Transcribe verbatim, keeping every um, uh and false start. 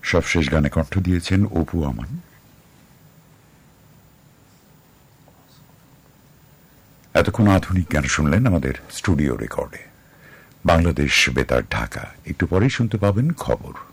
সবশেষ গানে কণ্ঠ দিয়েছেন অপু আমান। এতক্ষণ আধুনিক গান শুনলেন আমাদের স্টুডিও রেকর্ডে। বাংলাদেশ বেতার ঢাকা। একটু পরেই শুনতে পাবেন খবর।